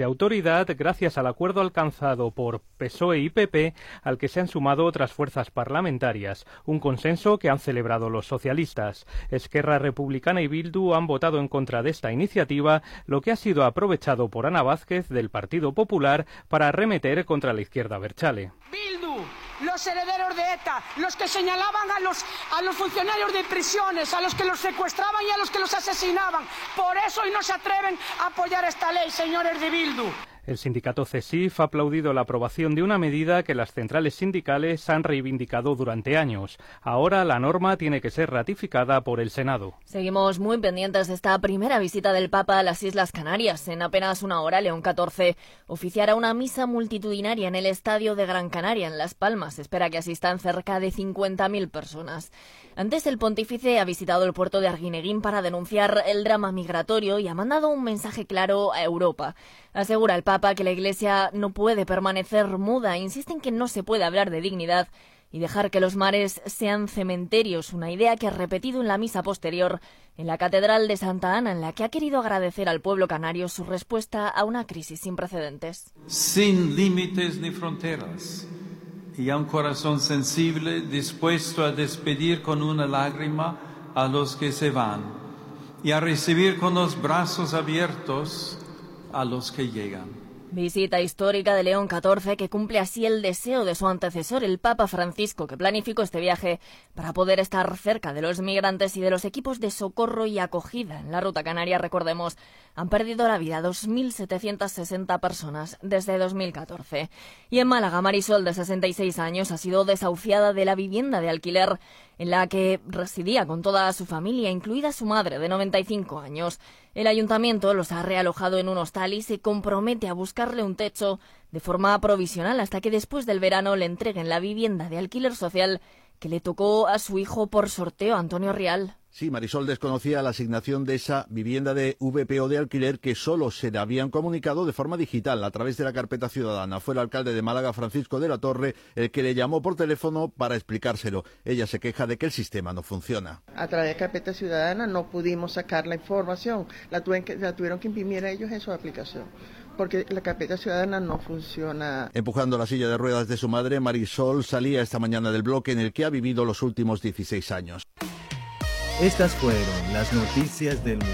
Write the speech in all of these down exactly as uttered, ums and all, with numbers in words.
de autoridad gracias al acuerdo alcanzado por P S O E y P P, al que se han sumado otras fuerzas parlamentarias, un consenso que han celebrado los socialistas. Esquerra Republicana y Bildu han votado en contra de esta iniciativa, lo que ha sido aprovechado por Ana Vázquez del Partido Popular para arremeter contra la izquierda abertzale. Bildu, los herederos de ETA, los que señalaban a los, a los funcionarios de prisiones, a los que los secuestraban y a los que los asesinaban. Por eso hoy no se atreven a apoyar esta ley, señores de Bildu. El sindicato CESIF ha aplaudido la aprobación de una medida que las centrales sindicales han reivindicado durante años. Ahora la norma tiene que ser ratificada por el Senado. Seguimos muy pendientes de esta primera visita del Papa a las Islas Canarias. En apenas una hora, León catorce oficiará una misa multitudinaria en el Estadio de Gran Canaria, en Las Palmas. Se espera que asistan cerca de cincuenta mil personas. Antes, el pontífice ha visitado el puerto de Arguineguín para denunciar el drama migratorio y ha mandado un mensaje claro a Europa. Asegura el Papa que la Iglesia no puede permanecer muda. Insiste en que no se puede hablar de dignidad y dejar que los mares sean cementerios, una idea que ha repetido en la misa posterior en la Catedral de Santa Ana, en la que ha querido agradecer al pueblo canario su respuesta a una crisis sin precedentes. Sin límites ni fronteras, y a un corazón sensible dispuesto a despedir con una lágrima a los que se van y a recibir con los brazos abiertos a los que llegan. Visita histórica de León catorce que cumple así el deseo de su antecesor, el Papa Francisco, que planificó este viaje para poder estar cerca de los migrantes y de los equipos de socorro y acogida. En la ruta canaria, recordemos, han perdido la vida dos mil setecientas sesenta personas desde dos mil catorce. Y en Málaga, Marisol, de sesenta y seis años, ha sido desahuciada de la vivienda de alquiler en la que residía con toda su familia, incluida su madre, de noventa y cinco años. El ayuntamiento los ha realojado en un hostal y se compromete a buscarle un techo de forma provisional hasta que después del verano le entreguen la vivienda de alquiler social que le tocó a su hijo por sorteo, Antonio Rial. Sí, Marisol desconocía la asignación de esa vivienda de V P O de alquiler que solo se le habían comunicado de forma digital a través de la carpeta ciudadana. Fue el alcalde de Málaga, Francisco de la Torre, el que le llamó por teléfono para explicárselo. Ella se queja de que el sistema no funciona. A través de carpeta ciudadana no pudimos sacar la información, la, tuvieron que, la tuvieron que imprimir ellos en su aplicación, porque la carpeta ciudadana no funciona. Empujando la silla de ruedas de su madre, Marisol salía esta mañana del bloque en el que ha vivido los últimos dieciséis años. Estas fueron las noticias del mundo.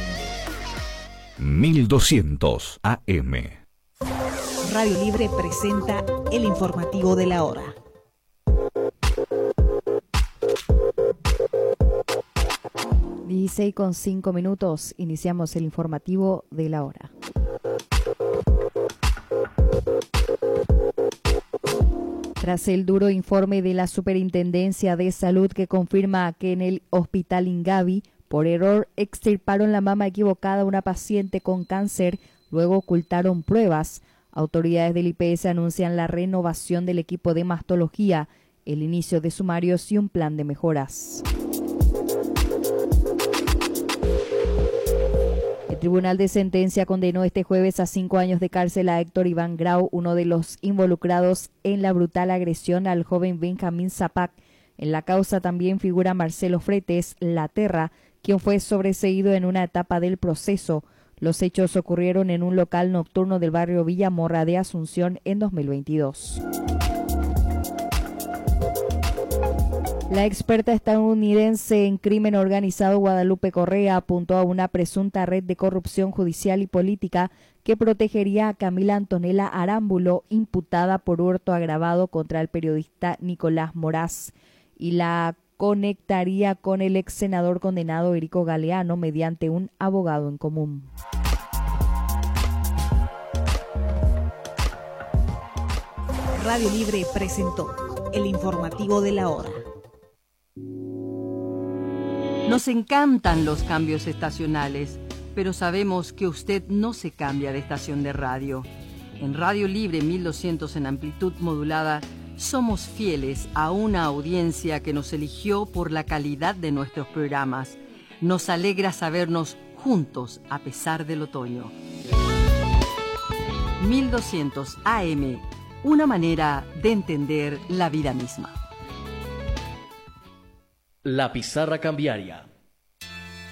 mil doscientos A M. Radio Libre presenta el informativo de la hora. dieciséis con cinco minutos, iniciamos el informativo de la hora. Tras el duro informe de la Superintendencia de Salud que confirma que en el Hospital Ingavi, por error, extirparon la mama equivocada a una paciente con cáncer, luego ocultaron pruebas. Autoridades del I P S anuncian la renovación del equipo de mastología, el inicio de sumarios y un plan de mejoras. El Tribunal de Sentencia condenó este jueves a cinco años de cárcel a Héctor Iván Grau, uno de los involucrados en la brutal agresión al joven Benjamín Zapac. En la causa también figura Marcelo Fretes Laterra, quien fue sobreseído en una etapa del proceso. Los hechos ocurrieron en un local nocturno del barrio Villamorra de Asunción en dos mil veintidós. La experta estadounidense en crimen organizado Guadalupe Correa apuntó a una presunta red de corrupción judicial y política que protegería a Camila Antonella Arámbulo, imputada por hurto agravado contra el periodista Nicolás Moraz, y la conectaría con el ex senador condenado Erico Galeano mediante un abogado en común. Radio Libre presentó el informativo de la hora. Nos encantan los cambios estacionales, pero sabemos que usted no se cambia de estación de radio. En Radio Libre mil doscientos en amplitud modulada, somos fieles a una audiencia que nos eligió por la calidad de nuestros programas. Nos alegra sabernos juntos a pesar del otoño. mil doscientos A M, una manera de entender la vida misma. La pizarra cambiaria.